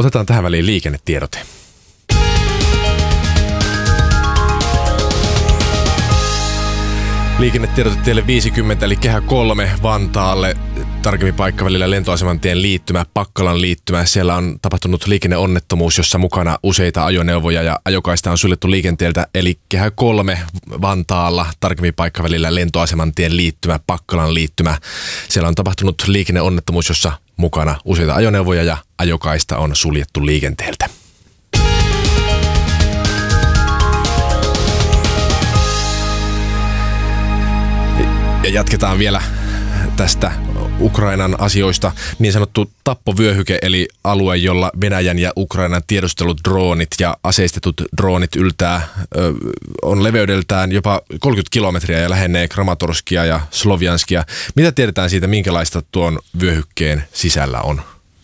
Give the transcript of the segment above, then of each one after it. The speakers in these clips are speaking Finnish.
Otetaan tähän väliin liikennetiedote. Liikennetiedote teille 50, eli Kehä 3 Vantaalle. Tarkemmin paikkavälillä lentoasemantien liittymä, Pakkalan liittymä. Siellä on tapahtunut liikenneonnettomuus, jossa mukana useita ajoneuvoja ja ajokaista on suljettu liikenteeltä. Eli Kehä 3 Vantaalla, tarkemmin paikkavälillä lentoasemantien liittymä, Pakkalan liittymä. Siellä on tapahtunut liikenneonnettomuus, jossa mukana useita ajoneuvoja ja ajokaista on suljettu liikenteeltä. Ja jatketaan vielä tästä Ukrainan asioista. Niin sanottu tappovyöhyke, eli alue, jolla Venäjän ja Ukrainan tiedusteludroonit ja aseistetut droonit yltää, on leveydeltään jopa 30 kilometriä ja lähenee Kramatorskia ja Slovjanskia. Mitä tiedetään siitä, minkälaista tuon vyöhykkeen sisällä on?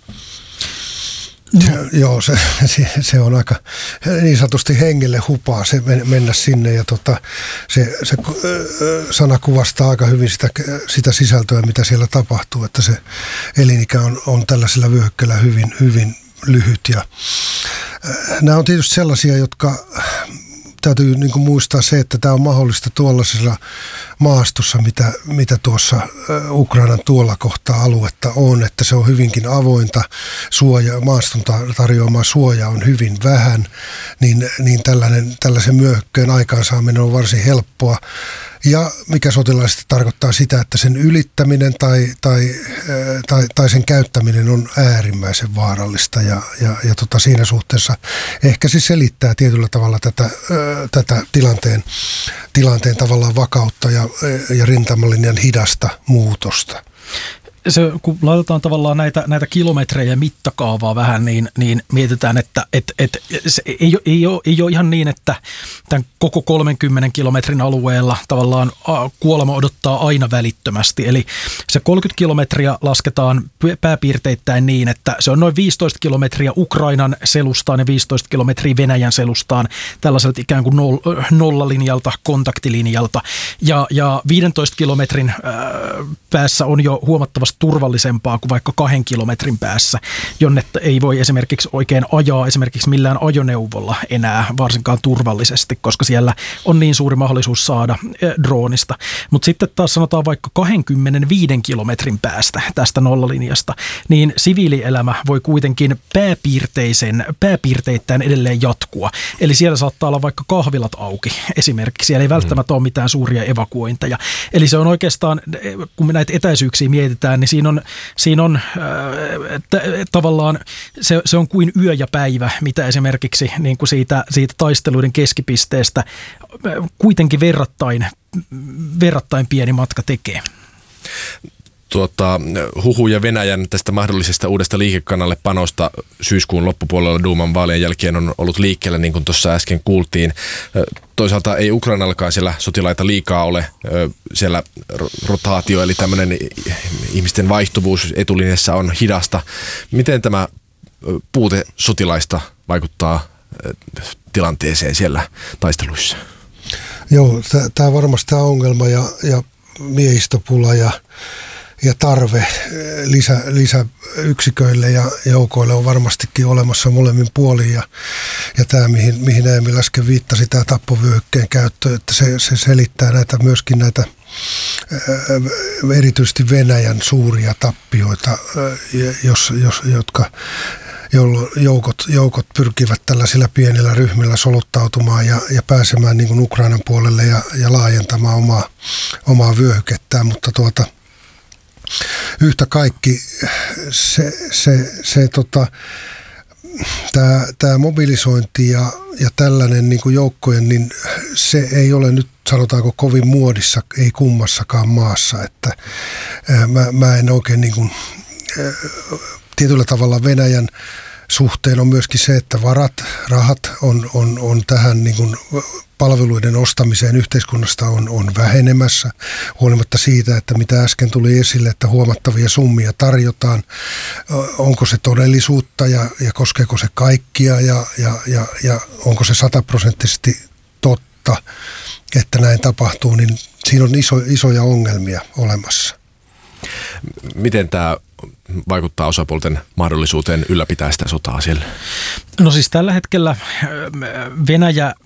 Joo, se on aika niin sanotusti hengelle hupaa se mennä sinne ja se sana kuvastaa aika hyvin sitä sisältöä, mitä siellä tapahtuu, että se elinikä on tällaisella vyöhykkeellä hyvin lyhyt ja nämä on tietysti sellaisia, jotka täytyy niin kuin muistaa se, että tämä on mahdollista tuollaisella maastossa, mitä tuossa Ukrainan tuolla kohtaa aluetta on, että se on hyvinkin avointa, maaston tarjoama suoja on hyvin vähän, niin tällaisen vyöhykkeen aikaansaaminen on varsin helppoa. Ja mikä sotilaallisesti tarkoittaa sitä, että sen ylittäminen tai sen käyttäminen on äärimmäisen vaarallista ja siinä suhteessa ehkä se selittää tietyllä tavalla tätä tilanteen tavallaan vakautta ja rintamalinjan hidasta muutosta. Kun laitetaan tavallaan näitä kilometrejä mittakaavaa vähän, niin mietitään, että se ei ole ihan niin, että tämän koko 30 kilometrin alueella tavallaan kuolema odottaa aina välittömästi. Eli se 30 kilometriä lasketaan pääpiirteittäin niin, että se on noin 15 kilometriä Ukrainan selustaan ja 15 kilometriä Venäjän selustaan tällaiselta ikään kuin nollalinjalta, kontaktilinjalta. Ja 15 kilometrin päässä on jo huomattavasti turvallisempaa kuin vaikka 2 kilometrin päässä, jonne ei voi esimerkiksi oikein ajaa esimerkiksi millään ajoneuvolla enää varsinkaan turvallisesti, koska siellä on niin suuri mahdollisuus saada droonista. Mutta sitten taas sanotaan vaikka 25 kilometrin päästä tästä nollalinjasta, niin siviilielämä voi kuitenkin pääpiirteittäin edelleen jatkua. Eli siellä saattaa olla vaikka kahvilat auki esimerkiksi. Siellä ei välttämättä ole mitään suuria evakuointeja. Eli se on oikeastaan, kun me näitä etäisyyksiä mietitään, niin siinä on tavallaan se on kuin yö ja päivä, mitä esimerkiksi niin kuin siitä taisteluiden keskipisteestä kuitenkin verrattain pieni matka tekee. Huhuja Venäjän tästä mahdollisesta uudesta liikekannalle panosta syyskuun loppupuolella Duuman vaalien jälkeen on ollut liikkeellä, niin kuin tuossa äsken kuultiin. Toisaalta ei Ukrainallakaan siellä sotilaita liikaa ole. Siellä rotaatio, eli tämmöinen ihmisten vaihtuvuus etulinjassa on hidasta. Miten tämä puute sotilaista vaikuttaa tilanteeseen siellä taisteluissa? Joo, tämä varmasti tämä ongelma ja miehistöpula ja tarve lisäyksiköille ja joukoille on varmastikin olemassa molemmin puolin. Ja tämä, mihin Emil äsken viittasi, tämä tappovyöhykkeen käyttö, että se selittää myöskin näitä erityisesti Venäjän suuria tappioita, jolloin joukot pyrkivät tällaisilla pienillä ryhmillä soluttautumaan ja pääsemään niin kuin Ukrainan puolelle ja laajentamaan omaa vyöhykettään, mutta yhtä kaikki tämä mobilisointi ja tällainen niin kuin joukkojen, niin se ei ole nyt sanotaanko kovin muodissa, ei kummassakaan maassa, että mä en oikein niin kuin, tietyllä tavalla Venäjän suhteen on myöskin se, että rahat on tähän niin kuin palveluiden ostamiseen yhteiskunnasta on vähenemässä, huolimatta siitä, että mitä äsken tuli esille, että huomattavia summia tarjotaan. Onko se todellisuutta ja koskeeko se kaikkia ja onko se 100% totta, että näin tapahtuu, niin siinä on isoja ongelmia olemassa. Miten tämä vaikuttaa osapuolten mahdollisuuteen ylläpitää sitä sotaa siellä? No siis tällä hetkellä Venäjä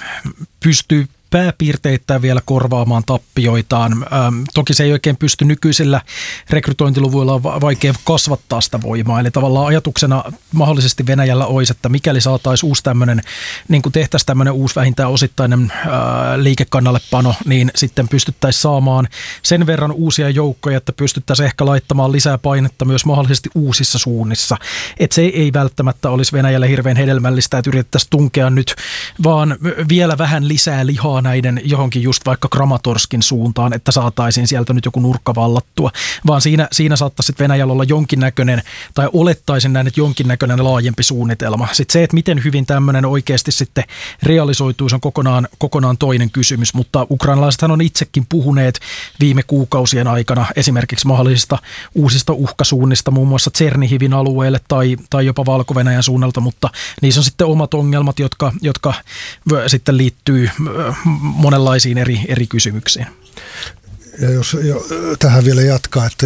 pystyy pääpiirteittäin vielä korvaamaan tappioitaan. Toki se ei oikein pysty nykyisillä rekrytointiluvuilla, on vaikea kasvattaa sitä voimaa. Eli tavallaan ajatuksena mahdollisesti Venäjällä olisi, että mikäli saataisiin uusi tämmöinen, niin kuin tehtäisiin tämmöinen uusi vähintään osittainen liikekannallepano, niin sitten pystyttäisiin saamaan sen verran uusia joukkoja, että pystyttäisiin ehkä laittamaan lisää painetta myös mahdollisesti uusissa suunnissa. Että se ei välttämättä olisi Venäjälle hirveän hedelmällistä, että yritettäisiin tunkea nyt vaan vielä vähän lisää lihaa näiden johonkin just vaikka Kramatorskin suuntaan, että saataisiin sieltä nyt joku nurkka vallattua, vaan siinä saattaisi sitten Venäjällä olla jonkinnäköinen, tai olettaisin näin, että jonkinnäköinen laajempi suunnitelma. Sitten se, että miten hyvin tämmöinen oikeasti sitten realisoituisi, on kokonaan toinen kysymys, mutta ukrainalaisethan on itsekin puhuneet viime kuukausien aikana esimerkiksi mahdollisista uusista uhkasuunnista, muun muassa Tsernihivin alueelle tai jopa Valko-Venäjän suunnalta, mutta niissä on sitten omat ongelmat, jotka sitten liittyy monenlaisiin eri kysymyksiin. Ja jos tähän vielä jatkaa, että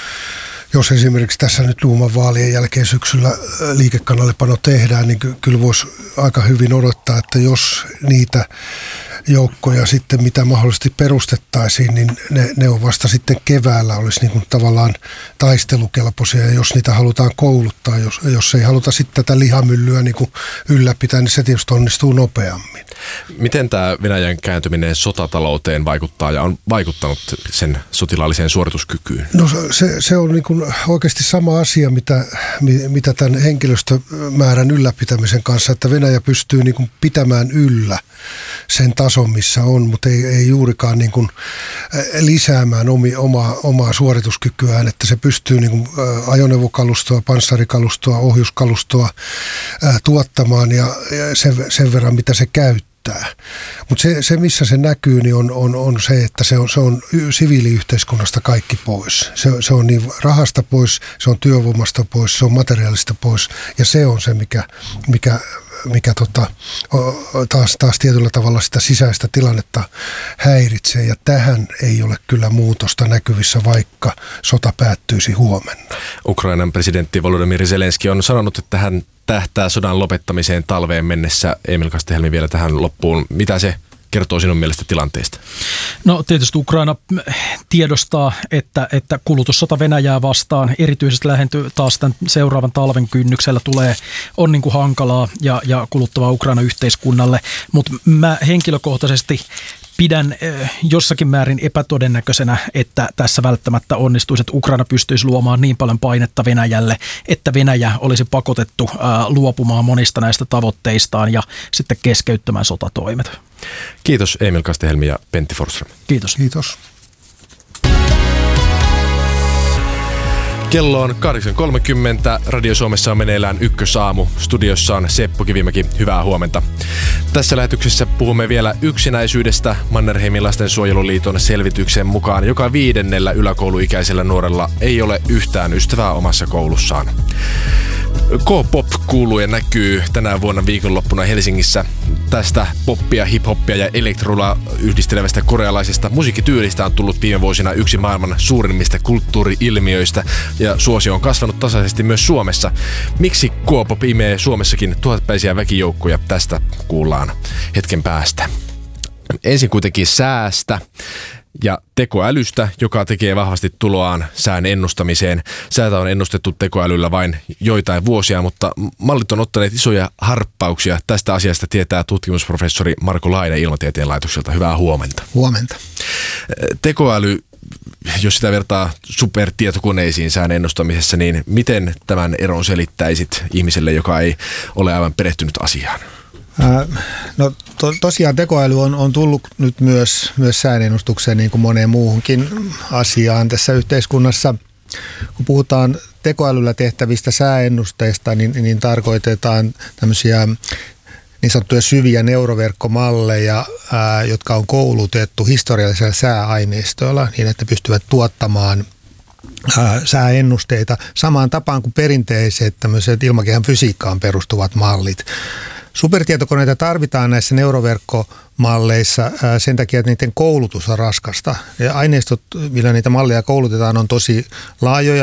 jos esimerkiksi tässä nyt Duuman vaalien jälkeen syksyllä liikekannallepano tehdään, niin kyllä voisi aika hyvin odottaa, että jos niitä joukkoja sitten, mitä mahdollisesti perustettaisiin, niin ne on vasta sitten keväällä olisi niin kuin tavallaan taistelukelpoisia, ja jos niitä halutaan kouluttaa, jos ei haluta sitten tätä lihamyllyä niin kuin ylläpitää, niin se tietysti onnistuu nopeammin. Miten tämä Venäjän kääntyminen sotatalouteen vaikuttaa ja on vaikuttanut sen sotilaalliseen suorituskykyyn? No se on niin kuin oikeasti sama asia, mitä tämän henkilöstömäärän ylläpitämisen kanssa, että Venäjä pystyy niin kuin pitämään yllä sen tason, missä on, mutta ei juurikaan niin kuin lisäämään omaa suorituskykyään, että se pystyy niin kuin ajoneuvokalustoa, panssarikalustoa, ohjuskalustoa tuottamaan ja sen verran, mitä se käyttää. Mutta se, missä se näkyy, niin on se, että se on siviiliyhteiskunnasta kaikki pois. Se on niin rahasta pois, se on työvoimasta pois, se on materiaalista pois, ja se on se, mikä taas tietyllä tavalla sitä sisäistä tilannetta häiritsee, ja tähän ei ole kyllä muutosta näkyvissä, vaikka sota päättyisi huomenna. Ukrainan presidentti Volodymyr Zelenski on sanonut, että hän tähtää sodan lopettamiseen talveen mennessä. Emil Kastehelmi vielä tähän loppuun. Mitä se kertoo sinun mielestä tilanteesta? No tietysti Ukraina tiedostaa, että kulutussota Venäjää vastaan erityisesti lähentyy taas tämän seuraavan talven kynnyksellä on niin kuin hankalaa ja kuluttavaa Ukrainan yhteiskunnalle, mutta mä henkilökohtaisesti pidän jossakin määrin epätodennäköisenä, että tässä välttämättä onnistuisi, että Ukraina pystyisi luomaan niin paljon painetta Venäjälle, että Venäjä olisi pakotettu luopumaan monista näistä tavoitteistaan ja sitten keskeyttämään sotatoimet. Kiitos Emil Kastehelmi ja Pentti Forsström. Kiitos. Kiitos. Kello on 8.30. Radio Suomessa on meneillään Ykkösaamu. Studiossa on Seppo Kivimäki. Hyvää huomenta. Tässä lähetyksessä puhumme vielä yksinäisyydestä. Mannerheimin lastensuojeluliiton selvityksen mukaan joka 5. yläkouluikäisellä nuorella ei ole yhtään ystävää omassa koulussaan. K-pop kuuluu ja näkyy tänä vuonna viikonloppuna Helsingissä. Tästä poppia, hip-hoppia ja elektrolla yhdistelevästä korealaisesta musiikkityylistä on tullut viime vuosina yksi maailman suurimmista kulttuuri-ilmiöistä ja suosio on kasvanut tasaisesti myös Suomessa. Miksi K-pop imee Suomessakin tuhatpäisiä väkijoukkoja? Tästä kuullaan hetken päästä. Ensin kuitenkin säästä ja tekoälystä, joka tekee vahvasti tuloaan sään ennustamiseen. Säätä on ennustettu tekoälyllä vain joitain vuosia, mutta mallit on ottaneet isoja harppauksia. Tästä asiasta tietää tutkimusprofessori Marko Laine Ilmatieteen laitokselta. Hyvää huomenta. Huomenta. Tekoäly, jos sitä vertaa supertietokoneisiin sään ennustamisessa, niin miten tämän eron selittäisit ihmiselle, joka ei ole aivan perehtynyt asiaan? No tosiaan tekoäly on tullut nyt myös sääennustukseen niin kuin moneen muuhunkin asiaan tässä yhteiskunnassa. Kun puhutaan tekoälyllä tehtävistä sääennusteista, niin tarkoitetaan tämmöisiä niin sanottuja syviä neuroverkkomalleja, jotka on koulutettu historiallisilla sääaineistoilla niin, että pystyvät tuottamaan sääennusteita samaan tapaan kuin perinteiset tämmöiset ilmakehän fysiikkaan perustuvat mallit. Supertietokoneita tarvitaan näissä neuroverkkomalleissa sen takia, että niiden koulutus on raskasta. Ja aineistot, millä niitä malleja koulutetaan, on tosi laajoja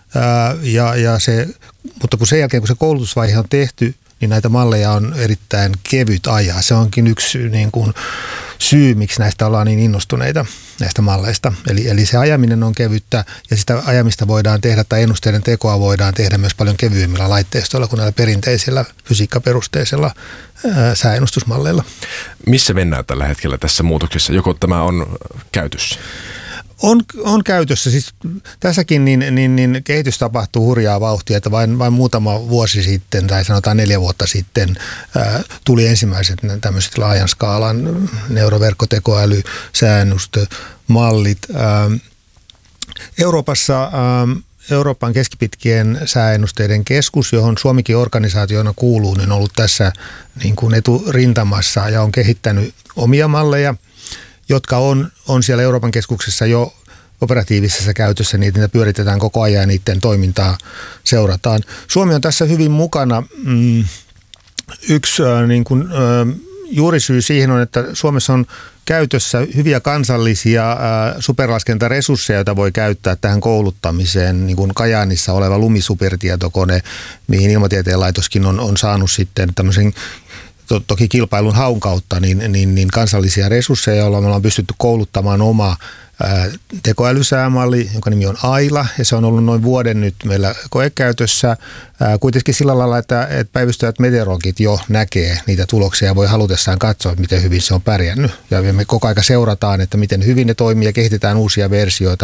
Mutta kun sen jälkeen, kun se koulutusvaihe on tehty, niin näitä malleja on erittäin kevyt ajaa. Se onkin yksi niin kuin syy, miksi näistä ollaan niin innostuneita näistä malleista. Eli se ajaminen on kevyttä ja sitä ajamista voidaan tehdä tai ennusteiden tekoa voidaan tehdä myös paljon kevyemmillä laitteistoilla kuin näillä perinteisillä fysiikkaperusteisilla sääennustusmalleilla. Missä mennään tällä hetkellä tässä muutoksessa? Joko tämä on käytössä? On käytössä. Siis tässäkin niin kehitys tapahtuu hurjaa vauhtia, että vain muutama vuosi sitten, tai sanotaan 4 vuotta sitten, tuli ensimmäiset tämmöiset laajan skaalan neuroverkkotekoäly, sääennustömallit. Euroopassa Euroopan keskipitkien sääennusteiden keskus, johon Suomikin organisaationa kuuluu, niin on ollut tässä niin kuin eturintamassa ja on kehittänyt omia malleja, jotka on siellä Euroopan keskuksessa jo operatiivisessa käytössä, niitä pyöritetään koko ajan ja niiden toimintaa seurataan. Suomi on tässä hyvin mukana. Yksi juurisyy siihen on, että Suomessa on käytössä hyviä kansallisia superlaskentaresursseja, joita voi käyttää tähän kouluttamiseen, niin kuin Kajaanissa oleva Lumi-supertietokone, mihin Ilmatieteen laitoskin on saanut sitten tämmöisen toki kilpailun haun kautta niin kansallisia resursseja, joilla me ollaan pystytty kouluttamaan oma tekoälysäämalli, jonka nimi on Aila, ja se on ollut noin vuoden nyt meillä koekäytössä. Kuitenkin sillä lailla, että päivystävät meteorologit jo näkee niitä tuloksia ja voi halutessaan katsoa, miten hyvin se on pärjännyt. Ja me koko aika seurataan, että miten hyvin ne toimii ja kehitetään uusia versioita.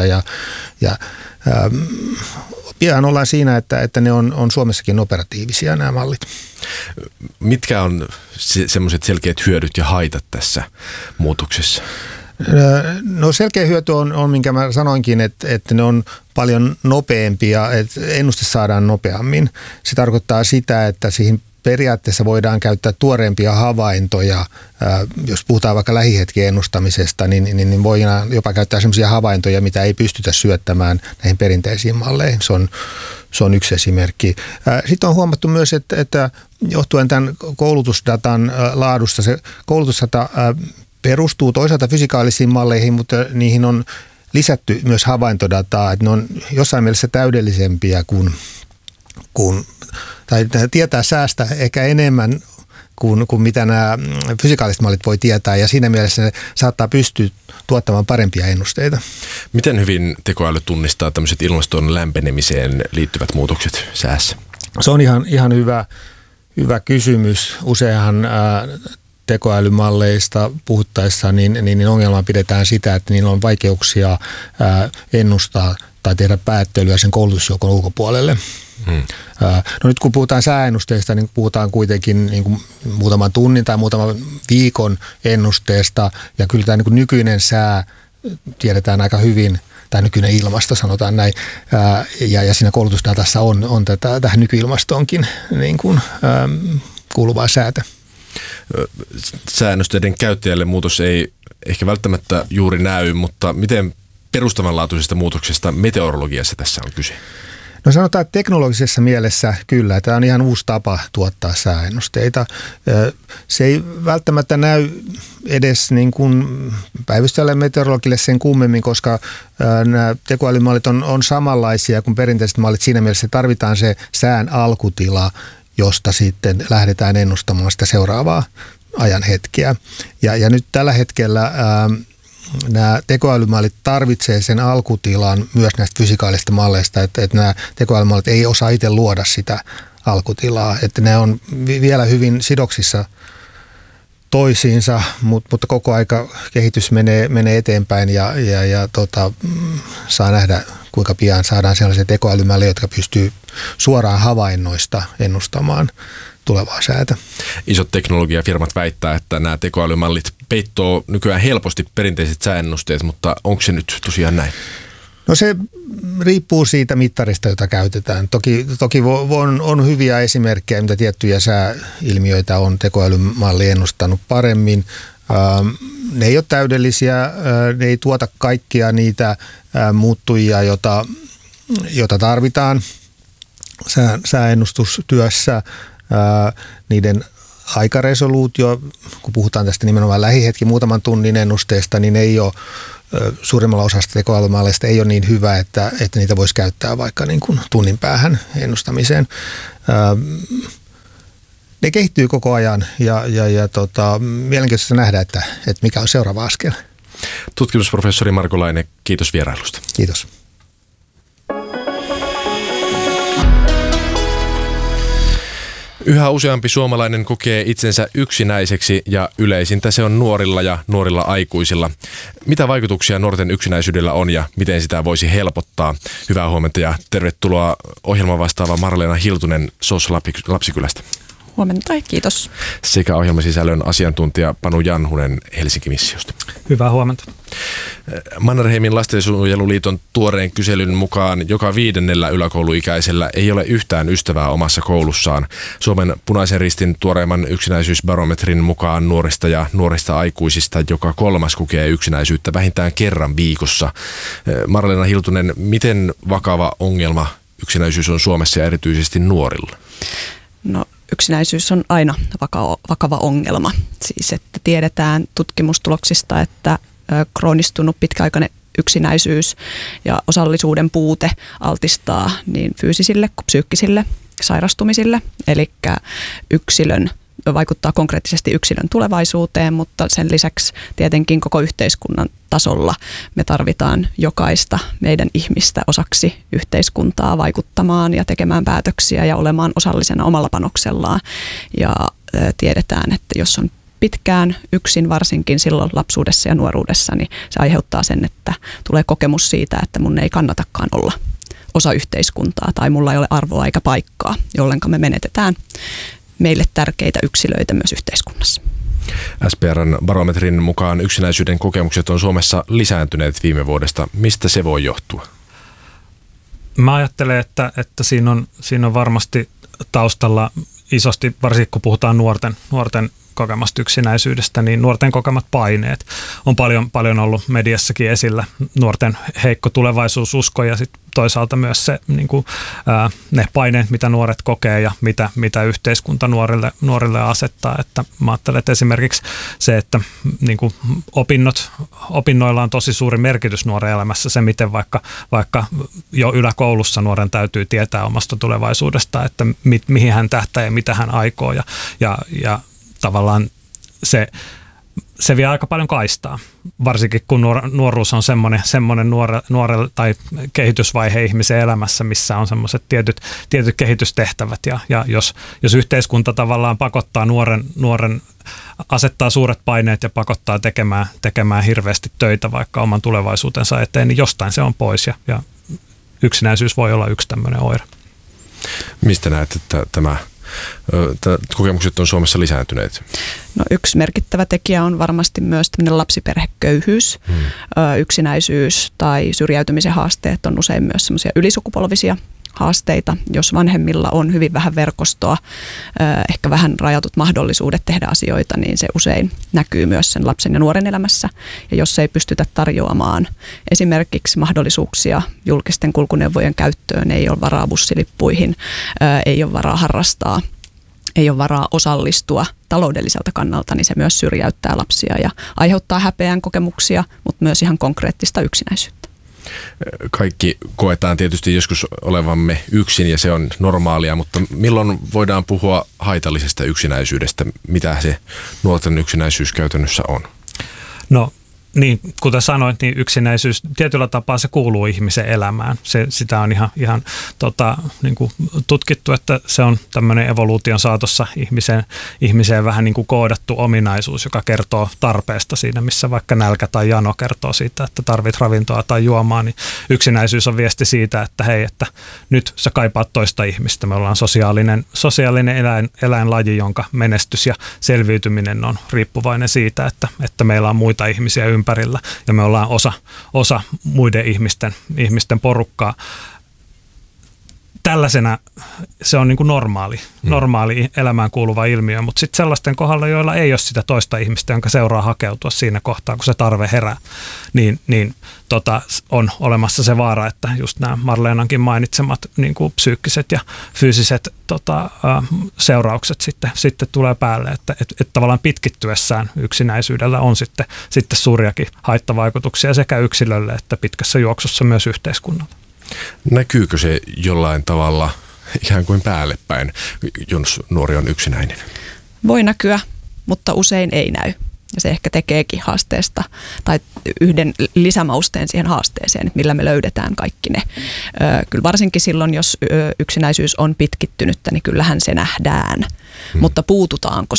Pian ollaan siinä, että ne on Suomessakin operatiivisia nämä mallit. Mitkä on semmoiset selkeät hyödyt ja haitat tässä muutoksessa? No selkeä hyöty on minkä mä sanoinkin, että ne on paljon nopeampia, että ennuste saadaan nopeammin. Se tarkoittaa sitä, että siihen periaatteessa voidaan käyttää tuoreempia havaintoja. Jos puhutaan vaikka lähihetkien ennustamisesta, niin voidaan jopa käyttää sellaisia havaintoja, mitä ei pystytä syöttämään näihin perinteisiin malleihin. Se on yksi esimerkki. Sitten on huomattu myös, että johtuen tämän koulutusdatan laadusta, se koulutusdata perustuu toisaalta fysikaalisiin malleihin, mutta niihin on lisätty myös havaintodataa, että ne on jossain mielessä täydellisempiä tai tietää säästä ehkä enemmän kuin mitä nämä fysikaaliset mallit voi tietää, ja siinä mielessä ne saattaa pystyä tuottamaan parempia ennusteita. Miten hyvin tekoäly tunnistaa tämmöiset ilmaston lämpenemiseen liittyvät muutokset säässä? Se on ihan hyvä kysymys. Useinhan tekoälymalleista puhuttaessa niin ongelmaa pidetään sitä, että niillä on vaikeuksia ennustaa tai tehdä päättelyä sen koulutusjoukon ulkopuolelle. No nyt kun puhutaan sääennusteista, niin puhutaan kuitenkin niin kuin muutaman tunnin tai muutaman viikon ennusteesta, ja kyllä tämä niin kuin nykyinen sää tiedetään aika hyvin, tai nykyinen ilmasto sanotaan näin, ja siinä koulutusdatassa on tähän nykyilmastoonkin niin kuin kuuluvaa säätä. Sääennusteiden käyttäjälle muutos ei ehkä välttämättä juuri näy, mutta miten perustavanlaatuisesta muutoksesta meteorologiassa tässä on kyse? No sanotaan, että teknologisessa mielessä kyllä. Tämä on ihan uusi tapa tuottaa sääennusteita. Se ei välttämättä näy edes niin kuin päivystäjälle meteorologille sen kummemmin, koska nämä tekoälymallit on samanlaisia kuin perinteiset mallit. Siinä mielessä tarvitaan se sään alkutila, josta sitten lähdetään ennustamaan sitä seuraavaa ajanhetkeä. Ja nyt tällä hetkellä nämä tekoälymallit tarvitsee sen alkutilan myös näistä fysikaalisista malleista, että nämä tekoälymallit ei osaa itse luoda sitä alkutilaa, että ne on vielä hyvin sidoksissa toisiinsa, mutta koko aika kehitys menee eteenpäin ja saa nähdä, kuinka pian saadaan sellaisia tekoälymalleja, jotka pystyy suoraan havainnoista ennustamaan tulevaa säätä. Isot teknologiafirmat väittää, että nämä tekoälymallit peittoo nykyään helposti perinteiset sääennusteet, mutta onko se nyt tosiaan näin? No se riippuu siitä mittarista, jota käytetään. Toki on hyviä esimerkkejä, mitä tiettyjä sääilmiöitä on tekoälymalli ennustanut paremmin. Ne ei ole täydellisiä, ne ei tuota kaikkia niitä muuttujia, jota tarvitaan sääennustustyössä. Niiden aikaresoluutio, kun puhutaan tästä nimenomaan lähihetki muutaman tunnin ennusteesta, niin ei ole suurimmalla osasta tekoälymalleista ei ole niin hyvä, että niitä voisi käyttää vaikka niin kuin tunnin päähän ennustamiseen. Ne kehittyy koko ajan ja mielenkiintoista nähdä, että mikä on seuraava askel. Tutkimusprofessori Marko Laine, kiitos vierailusta. Kiitos. Yhä useampi suomalainen kokee itsensä yksinäiseksi ja yleisintä se on nuorilla ja nuorilla aikuisilla. Mitä vaikutuksia nuorten yksinäisyydellä on ja miten sitä voisi helpottaa? Hyvää huomenta ja tervetuloa ohjelman vastaava Marleena Hiltunen SOS Lapsikylästä. Huomenta, kiitos. Sekä ohjelmasisällön asiantuntija Panu Janhunen Helsinki-missiosta. Hyvää huomenta. Mannerheimin lastensuojeluliiton tuoreen kyselyn mukaan joka 5. yläkouluikäisellä ei ole yhtään ystävää omassa koulussaan. Suomen Punaisen Ristin tuoreimman yksinäisyysbarometrin mukaan nuorista ja nuorista aikuisista joka 3. kokee yksinäisyyttä vähintään kerran viikossa. Marleena Hiltunen, miten vakava ongelma yksinäisyys on Suomessa ja erityisesti nuorilla? No, yksinäisyys on aina vakava ongelma. Siis että tiedetään tutkimustuloksista, että kroonistunut pitkäaikainen yksinäisyys ja osallisuuden puute altistaa niin fyysisille kuin psyykkisille sairastumisille. Eli vaikuttaa konkreettisesti yksilön tulevaisuuteen, mutta sen lisäksi tietenkin koko yhteiskunnan tasolla me tarvitaan jokaista meidän ihmistä osaksi yhteiskuntaa vaikuttamaan ja tekemään päätöksiä ja olemaan osallisena omalla panoksellaan. Ja tiedetään, että jos on pitkään yksin, varsinkin silloin lapsuudessa ja nuoruudessa, niin se aiheuttaa sen, että tulee kokemus siitä, että mun ei kannatakaan olla osa yhteiskuntaa tai mulla ei ole arvoa eikä paikkaa, jolloin me menetetään meille tärkeitä yksilöitä myös yhteiskunnassa. SPR:n barometrin mukaan yksinäisyyden kokemukset on Suomessa lisääntyneet viime vuodesta. Mistä se voi johtua? Mä ajattelen, että siinä on varmasti taustalla isosti, varsinkin kun puhutaan nuorten kokemasta yksinäisyydestä, niin nuorten kokemat paineet on paljon ollut mediassakin esillä. Nuorten heikko tulevaisuususko ja sitten toisaalta myös se, niin kuin, ne paineet, mitä nuoret kokee ja mitä yhteiskunta nuorille asettaa. Että mä ajattelen, että esimerkiksi se, että niin kuin opinnoilla on tosi suuri merkitys nuoren elämässä. Se, miten vaikka jo yläkoulussa nuoren täytyy tietää omasta tulevaisuudesta, että mihin hän tähtää ja mitä hän aikoo ja tavallaan se vie aika paljon kaistaa, varsinkin kun nuoruus on semmoinen nuorelle tai kehitysvaihe ihmisen elämässä, missä on semmoiset tietyt kehitystehtävät ja jos yhteiskunta tavallaan pakottaa nuoren asettaa suuret paineet ja pakottaa tekemään hirveästi töitä vaikka oman tulevaisuutensa eteen, niin jostain se on pois ja yksinäisyys voi olla yksi tämmöinen oire. Mistä näet, että tämä kokemukset on Suomessa lisääntyneet? No, yksi merkittävä tekijä on varmasti myös tämmöinen lapsiperheköyhyys, yksinäisyys tai syrjäytymisen haasteet on usein myös semmoisia ylisukupolvisia haasteita, jos vanhemmilla on hyvin vähän verkostoa, ehkä vähän rajatut mahdollisuudet tehdä asioita, niin se usein näkyy myös sen lapsen ja nuoren elämässä. Ja jos ei pystytä tarjoamaan esimerkiksi mahdollisuuksia julkisten kulkuneuvojen käyttöön, ei ole varaa bussilippuihin, ei ole varaa harrastaa, ei ole varaa osallistua taloudelliselta kannalta, niin se myös syrjäyttää lapsia ja aiheuttaa häpeän kokemuksia, mutta myös ihan konkreettista yksinäisyyttä. Kaikki koetaan tietysti joskus olevamme yksin ja se on normaalia, mutta milloin voidaan puhua haitallisesta yksinäisyydestä? Mitä se nuorten yksinäisyys käytännössä on? No niin, kuten sanoit, niin yksinäisyys tietyllä tapaa se kuuluu ihmisen elämään. Sitä on ihan niin kuin tutkittu, että se on tämmöinen evoluution saatossa ihmiseen vähän niin kuin koodattu ominaisuus, joka kertoo tarpeesta siinä, missä vaikka nälkä tai jano kertoo siitä, että tarvit ravintoa tai juomaa, niin yksinäisyys on viesti siitä, että hei, että nyt sä kaipaat toista ihmistä. Me ollaan sosiaalinen eläinlaji, jonka menestys ja selviytyminen on riippuvainen siitä, että meillä on muita ihmisiä ympärillä ja me ollaan osa muiden ihmisten porukkaa. tällaisena se on niin kuin normaali elämään kuuluva ilmiö, mutta sitten sellaisten kohdalla, joilla ei ole sitä toista ihmistä, jonka seuraa hakeutua siinä kohtaa, kun se tarve herää, niin on olemassa se vaara, että just nämä Marleenankin mainitsemat niin kuin psyykkiset ja fyysiset seuraukset sitten tulee päälle, että tavallaan pitkittyessään yksinäisyydellä on sitten suuriakin haittavaikutuksia sekä yksilölle että pitkässä juoksussa myös yhteiskunnalle. Näkyykö se jollain tavalla ikään kuin päälle päin, jos nuori on yksinäinen? Voi näkyä, mutta usein ei näy. Ja se ehkä tekeekin haasteesta tai yhden lisämausteen siihen haasteeseen, millä me löydetään kaikki ne. Kyllä varsinkin silloin, jos yksinäisyys on pitkittynyttä, niin kyllähän se nähdään. Mutta puututaanko